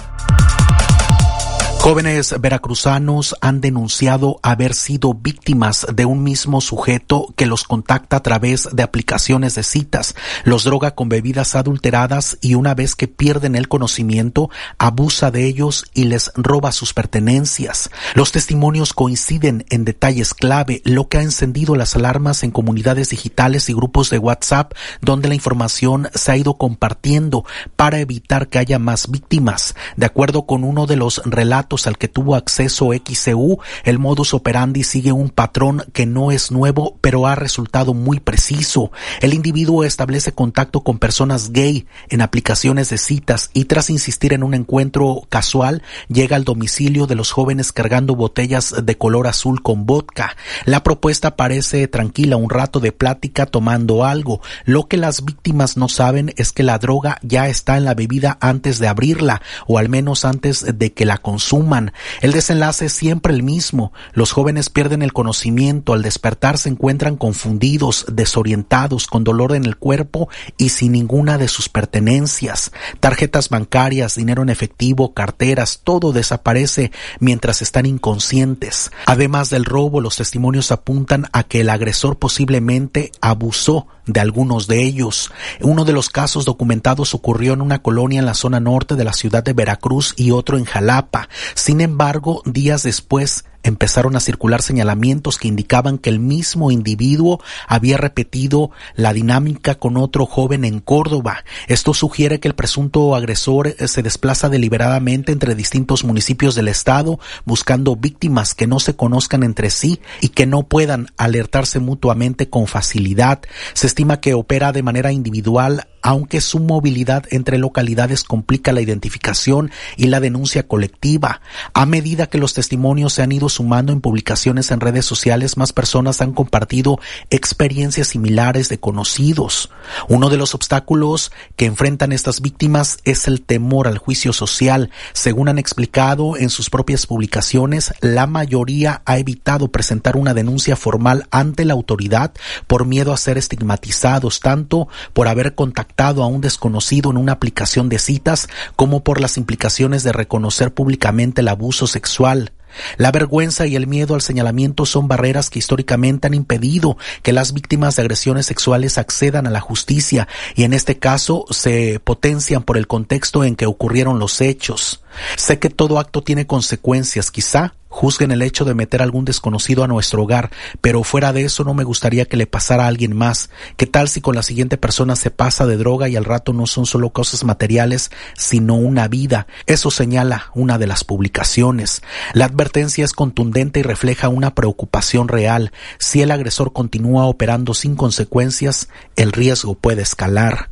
Speaker 5: Jóvenes veracruzanos han denunciado haber sido víctimas de un mismo sujeto que los contacta a través de aplicaciones de citas, los droga con bebidas adulteradas y una vez que pierden el conocimiento, abusa de ellos y les roba sus pertenencias. Los testimonios coinciden en detalles clave, lo que ha encendido las alarmas en comunidades digitales y grupos de WhatsApp donde la información se ha ido compartiendo para evitar que haya más víctimas. De acuerdo con uno de los relatos al que tuvo acceso X C U, el modus operandi sigue un patrón que no es nuevo, pero ha resultado muy preciso. El individuo establece contacto con personas gay en aplicaciones de citas y tras insistir en un encuentro casual, llega al domicilio de los jóvenes cargando botellas de color azul con vodka. La propuesta parece tranquila, un rato de plática tomando algo. Lo que las víctimas no saben es que la droga ya está en la bebida antes de abrirla, o al menos antes de que la consuman. El desenlace es siempre el mismo. Los jóvenes pierden el conocimiento, al despertar se encuentran confundidos, desorientados, con dolor en el cuerpo y sin ninguna de sus pertenencias. Tarjetas bancarias, dinero en efectivo, carteras, todo desaparece mientras están inconscientes. Además del robo, los testimonios apuntan a que el agresor posiblemente abusó de algunos de ellos. Uno de los casos documentados ocurrió en una colonia en la zona norte de la ciudad de Veracruz y otro en Jalapa. Sin embargo, días después empezaron a circular señalamientos que indicaban que el mismo individuo había repetido la dinámica con otro joven en Córdoba. Esto sugiere que el presunto agresor se desplaza deliberadamente entre distintos municipios del estado, buscando víctimas que no se conozcan entre sí y que no puedan alertarse mutuamente con facilidad. Se estima que opera de manera individual, aunque su movilidad entre localidades complica la identificación y la denuncia colectiva. A medida que los testimonios se han ido sumando en publicaciones en redes sociales, más personas han compartido experiencias similares de conocidos. Uno de los obstáculos que enfrentan estas víctimas es el temor al juicio social. Según han explicado en sus propias publicaciones, la mayoría ha evitado presentar una denuncia formal ante la autoridad por miedo a ser estigmatizados, tanto por haber contactado a un desconocido en una aplicación de citas como por las implicaciones de reconocer públicamente el abuso sexual. La vergüenza y el miedo al señalamiento son barreras que históricamente han impedido que las víctimas de agresiones sexuales accedan a la justicia y en este caso se potencian por el contexto en que ocurrieron los hechos. Sé que todo acto tiene consecuencias, quizá juzguen el hecho de meter a algún desconocido a nuestro hogar, pero fuera de eso no me gustaría que le pasara a alguien más. ¿Qué tal si con la siguiente persona se pasa de droga y al rato no son solo cosas materiales, sino una vida? Eso señala una de las publicaciones. La advertencia es contundente y refleja una preocupación real. Si el agresor continúa operando sin consecuencias, el riesgo puede escalar.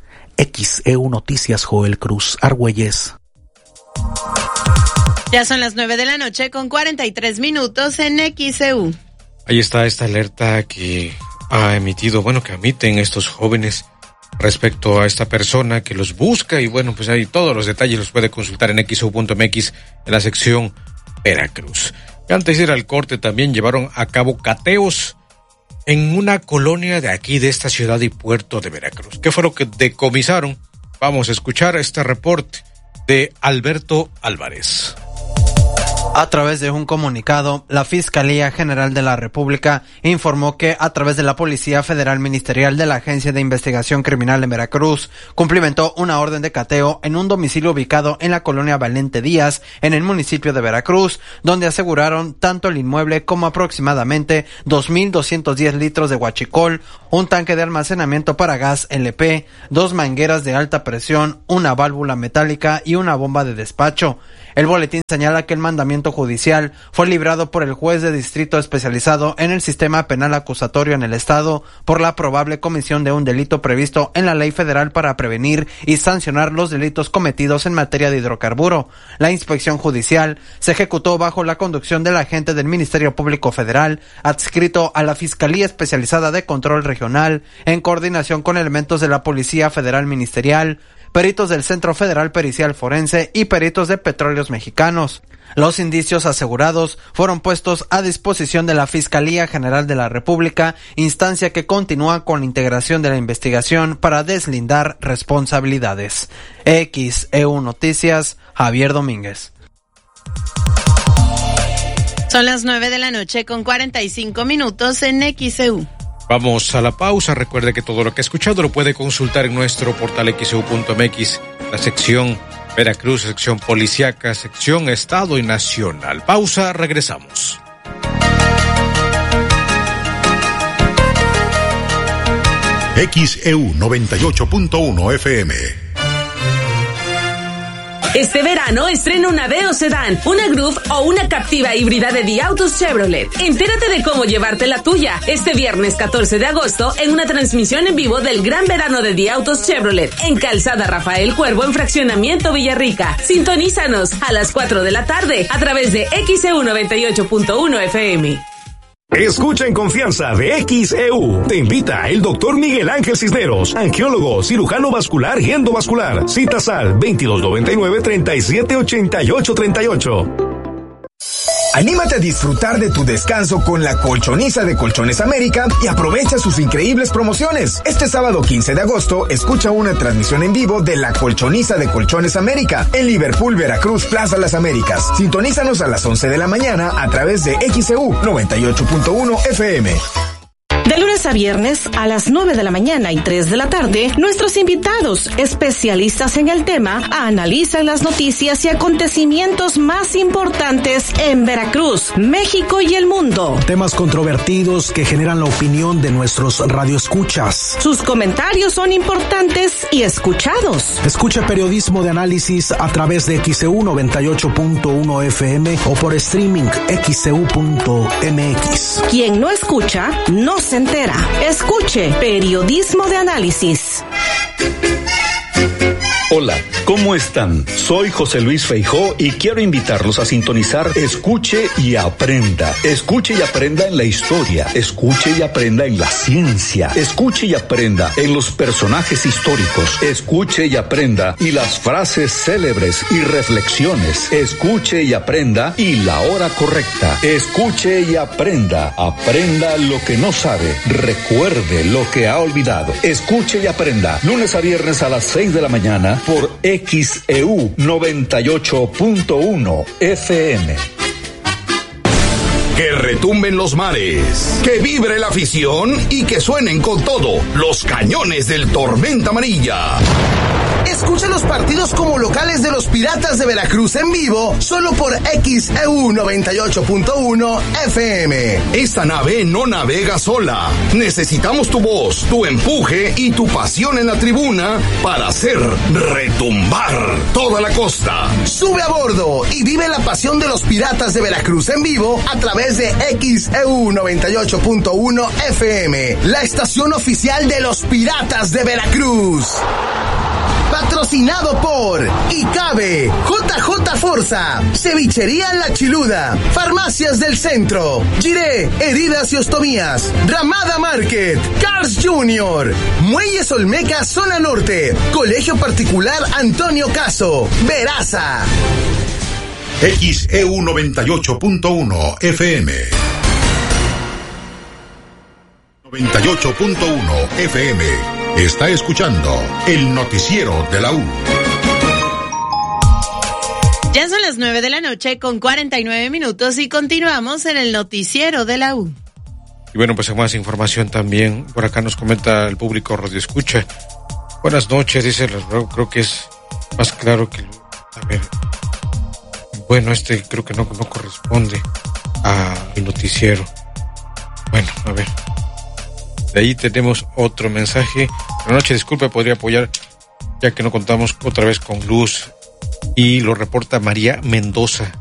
Speaker 5: X E U Noticias, Joel Cruz Argüelles.
Speaker 2: Ya son las nueve de la noche con cuarenta y tres minutos en X E U.
Speaker 1: Ahí está esta alerta que ha emitido, bueno, que emiten estos jóvenes respecto a esta persona que los busca y bueno, pues ahí todos los detalles los puede consultar en x e u punto m x en la sección Veracruz. Y antes de ir al corte también llevaron a cabo cateos en una colonia de aquí de esta ciudad y puerto de Veracruz. ¿Qué fue lo que decomisaron? Vamos a escuchar este reporte de Alberto Álvarez.
Speaker 10: A través de un comunicado, la Fiscalía General de la República informó que a través de la Policía Federal Ministerial de la Agencia de Investigación Criminal en Veracruz, cumplimentó una orden de cateo en un domicilio ubicado en la colonia Valente Díaz, en el municipio de Veracruz, donde aseguraron tanto el inmueble como aproximadamente dos mil doscientos diez litros de huachicol, un tanque de almacenamiento para gas L P, dos mangueras de alta presión, una válvula metálica y una bomba de despacho. El boletín señala que el mandamiento judicial fue librado por el juez de distrito especializado en el sistema penal acusatorio en el estado por la probable comisión de un delito previsto en la ley federal para prevenir y sancionar los delitos cometidos en materia de hidrocarburo. La inspección judicial se ejecutó bajo la conducción del agente del Ministerio Público Federal adscrito a la Fiscalía Especializada de Control Regional en coordinación con elementos de la Policía Federal Ministerial, peritos del Centro Federal Pericial Forense y peritos de Petróleos Mexicanos. Los indicios asegurados fueron puestos a disposición de la Fiscalía General de la República, instancia que continúa con la integración de la investigación para deslindar responsabilidades. X E U Noticias, Javier Domínguez.
Speaker 2: Son las nueve de la noche con cuarenta y cinco minutos en X E U.
Speaker 1: Vamos a la pausa. Recuerde que todo lo que ha escuchado lo puede consultar en nuestro portal equis e u punto eme equis, la sección Veracruz, sección policíaca, sección Estado y Nacional. Pausa, regresamos.
Speaker 6: X E U noventa y ocho punto uno F M.
Speaker 18: Este verano estrena una Aveo Sedán, una Groove o una Captiva híbrida de Diautos Chevrolet. Entérate de cómo llevarte la tuya este viernes catorce de agosto en una transmisión en vivo del Gran Verano de Diautos Chevrolet en Calzada Rafael Cuervo en Fraccionamiento Villarrica. Sintonízanos a las cuatro de la tarde a través de X E U noventa y ocho punto uno F M.
Speaker 8: Escucha en confianza de X E U. Te invita el doctor Miguel Ángel Cisneros, angiólogo, cirujano vascular y endovascular. Citas al veintidós noventa y nueve, treinta y siete ochenta y ocho treinta y ocho.
Speaker 9: Anímate a disfrutar de tu descanso con la Colchoniza de Colchones América y aprovecha sus increíbles promociones. Este sábado quince de agosto, escucha una transmisión en vivo de la Colchoniza de Colchones América en Liverpool, Veracruz, Plaza Las Américas. Sintonízanos a las once de la mañana a través de X E U noventa y ocho punto uno F M.
Speaker 18: De lunes a viernes a las nueve de la mañana y tres de la tarde, nuestros invitados, especialistas en el tema, analizan las noticias y acontecimientos más importantes en Veracruz, México y el mundo.
Speaker 5: Temas controvertidos que generan la opinión de nuestros radioescuchas.
Speaker 18: Sus comentarios son importantes y escuchados.
Speaker 5: Escucha periodismo de análisis a través de X E U noventa y ocho punto uno F M o por streaming X E U punto eme equis.
Speaker 18: Quien no escucha, no se entera. Escuche periodismo de análisis.
Speaker 11: Hola, ¿cómo están? Soy José Luis Feijó y quiero invitarlos a sintonizar Escuche y Aprenda. Escuche y aprenda en la historia, escuche y aprenda en la ciencia, escuche y aprenda en los personajes históricos, escuche y aprenda y las frases célebres y reflexiones, escuche y aprenda y la hora correcta, escuche y aprenda, aprenda lo que no sabe, recuerde lo que ha olvidado, escuche y aprenda, lunes a viernes a las seis de la mañana por X E U noventa y ocho punto uno F M.
Speaker 19: Que retumben los mares, que vibre la afición y que suenen con todo los cañones del Tormenta Amarilla.
Speaker 12: Escucha los partidos como locales de los Piratas de Veracruz en vivo, solo por X E U noventa y ocho punto uno F M.
Speaker 19: Esta nave no navega sola. Necesitamos tu voz, tu empuje y tu pasión en la tribuna para hacer retumbar toda la costa.
Speaker 12: Sube a bordo y vive la pasión de los Piratas de Veracruz en vivo a través de X E U noventa y ocho punto uno F M, la estación oficial de los Piratas de Veracruz. Patrocinado por Icabe, J J Forza, Cevichería La Chiluda, Farmacias del Centro, Giré, Heridas y Ostomías, Ramada Market, Cars Junior, Muelles Olmeca Zona Norte, Colegio Particular Antonio Caso, Veraza.
Speaker 6: X E U noventa y ocho punto uno F M. noventa y ocho punto uno F M. Está escuchando el noticiero de la U.
Speaker 2: Ya son las nueve de la noche con cuarenta y nueve minutos y continuamos en el noticiero de la U.
Speaker 1: Y bueno, pues más información también. Por acá nos comenta el público Radio Escucha. Buenas noches, dice, creo que es más claro que... A ver... Bueno, este creo que no, no corresponde al noticiero. Bueno, a ver. De ahí tenemos otro mensaje. Buenas noches, disculpe, podría apoyar, ya que no contamos otra vez con luz. Y lo reporta María Mendoza.